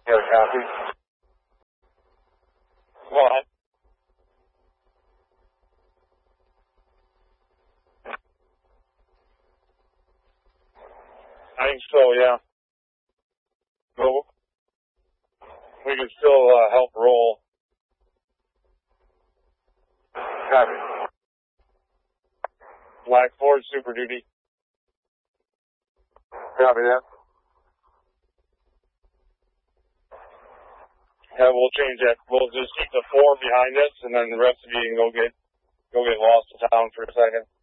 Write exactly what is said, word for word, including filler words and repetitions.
Yeah, copy. What? I think so, yeah. But we can still uh, help roll. Copy. Black Ford, Super Duty. Copy that. Yeah, we'll change that. We'll just keep the four behind us, and then the rest of you can go get go get lost in town for a second.